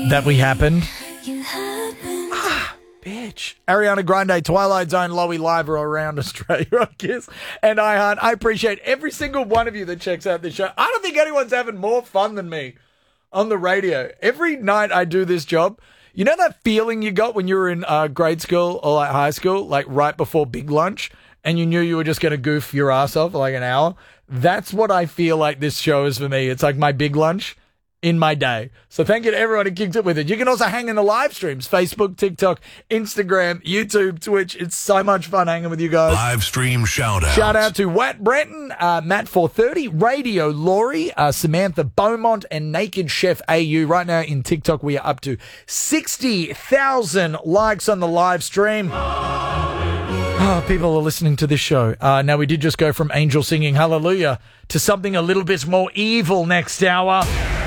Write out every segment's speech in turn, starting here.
that we happened. Bitch. Ariana Grande, Twilight Zone, Lowy Live are around Australia, I guess. And I appreciate every single one of you that checks out this show. I don't think anyone's having more fun than me on the radio. Every night I do this job, you know that feeling you got when you were in grade school or like high school, like right before big lunch, and you knew you were just going to goof your ass off for like an hour? That's what I feel like this show is for me. It's like my big lunch in my day. So thank you to everyone who kicked it with it. You can also hang in the live streams, Facebook, TikTok, Instagram, YouTube, Twitch. It's so much fun hanging with you guys. Live stream shout out. Shout out to Watt Brenton, Matt430, Radio Laurie, Samantha Beaumont, and Naked Chef AU. Right now in TikTok, we are up to 60,000 likes on the live stream. Oh, people are listening to this show. Now, we did just go from Angel singing Hallelujah to something a little bit more evil next hour.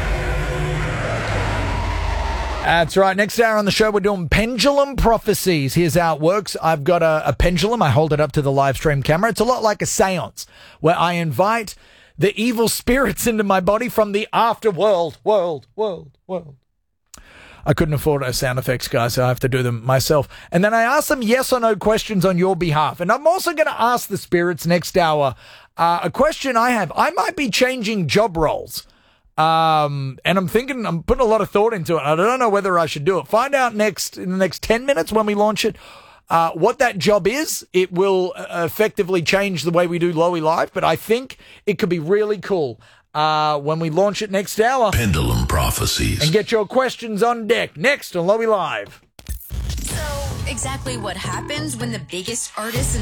That's right. Next hour on the show, we're doing pendulum prophecies. Here's how it works. I've got a pendulum. I hold it up to the live stream camera. It's a lot like a seance where I invite the evil spirits into my body from the afterworld. World. I couldn't afford those sound effects, guys, so I have to do them myself. And then I ask them yes or no questions on your behalf. And I'm also going to ask the spirits next hour a question I have. I might be changing job roles. And I'm putting a lot of thought into it. I don't know whether I should do it. Find out in the next 10 minutes when we launch it, what that job is. It will effectively change the way we do Lowy Live, but I think it could be really cool when we launch it next hour. Pendulum prophecies. And get your questions on deck next on Lowy Live. So, exactly what happens when the biggest artists in